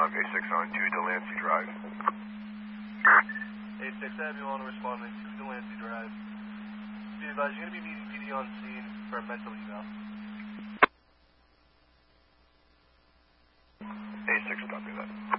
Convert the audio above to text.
Dog A6 on 2 Delancey Drive. A6 Avalon responding to Delancey Drive. Be advised, you're going to be meeting PD on scene for a mental eval. A6, copy that.